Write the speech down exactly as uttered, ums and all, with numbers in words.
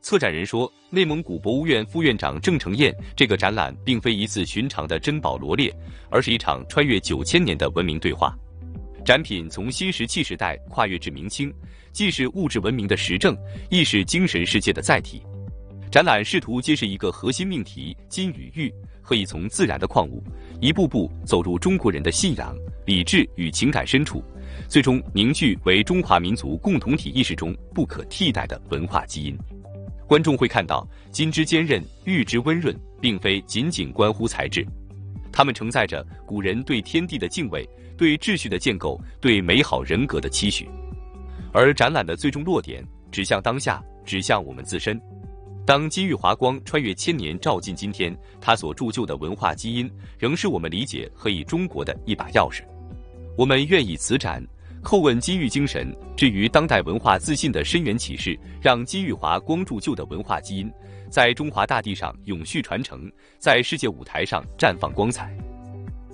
策展人说，内蒙古博物院副院长郑成燕，这个展览并非一次寻常的珍宝罗列，而是一场穿越九千年的文明对话。展品从新石器时代跨越至明清，既是物质文明的实证，亦是精神世界的载体。展览试图揭示一个核心命题：金与玉何以从自然的矿物，一步步走入中国人的信仰、理智与情感深处，最终凝聚为中华民族共同体意识中不可替代的文化基因。观众会看到，金之坚韧，玉之温润，并非仅仅关乎材质，它们承载着古人对天地的敬畏，对秩序的建构，对美好人格的期许。而展览的最终落点指向当下，指向我们自身。当金玉华光穿越千年照进今天，它所铸就的文化基因，仍是我们理解何以中国的一把钥匙。我们愿以此展叩问金玉精神，至于当代文化自信的深远启示，让金玉华光铸就的文化基因，在中华大地上永续传承，在世界舞台上绽放光彩。